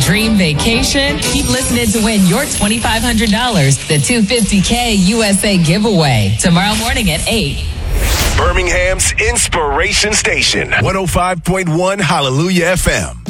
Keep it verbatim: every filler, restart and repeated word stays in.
dream vacation? Keep listening to win your twenty-five hundred dollars, the two hundred fifty thousand U S A giveaway, tomorrow morning at eight. Birmingham's Inspiration Station, one oh five point one Hallelujah F M.